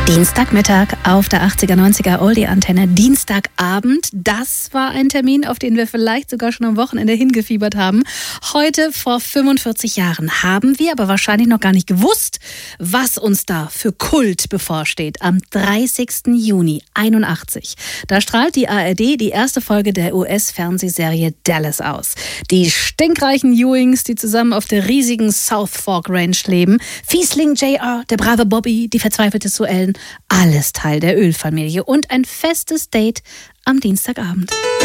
Dienstagmittag auf der 80er-90er Oldie-Antenne. Dienstagabend, das war ein Termin, auf den wir vielleicht sogar schon am Wochenende hingefiebert haben. Heute vor 45 Jahren haben wir aber wahrscheinlich noch gar nicht gewusst, was uns da für Kult bevorsteht. Am 30. Juni 81. Da strahlt die ARD die erste Folge der US-Fernsehserie Dallas aus. Die stinkreichen Ewings, die zusammen auf der riesigen South Fork Ranch leben. Fiesling J.R., der brave Bobby, die verzweifelte Sue Ellen. Alles Teil der Ölfamilie und ein festes Date am Dienstagabend.